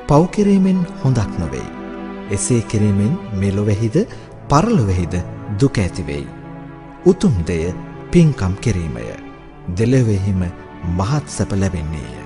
පව් කිරීමෙන් හොඳක් නොවෙයි. එසේ කිරීමෙන් මෙලොවෙහිද පරලොවෙහිද දුක ඇති වෙයි. උතුම් දෙය පින්කම් කිරීමය. දෙලොවෙහිම මහත් සැප ලැබෙන්නේය.